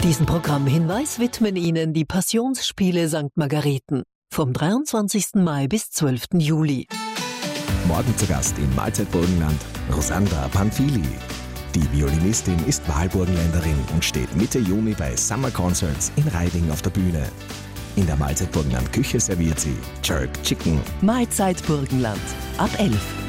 Diesen Programmhinweis widmen Ihnen die Passionsspiele St. Margareten vom 23. Mai bis 12. Juli. Morgen zu Gast im Mahlzeit-Burgenland Rosanda Panfili. Die Violinistin ist Wahlburgenländerin und steht Mitte Juni bei Summer Concerts in Reiding auf der Bühne. In der Mahlzeit-Burgenland Küche serviert sie Jerk Chicken. Mahlzeit Burgenland ab 11.